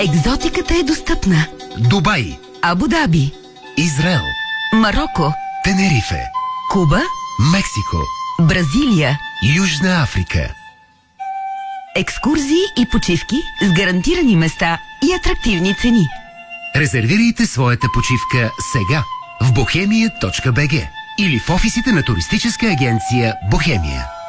Екзотиката е достъпна. Дубай, Абу Даби, Израел, Мароко, Тенерифе, Куба, Мексико, Бразилия. Южна Африка. Екскурзии и почивки с гарантирани места и атрактивни цени. Резервирайте своята почивка сега в bohemia.bg или в офисите на туристическа агенция Бохемия.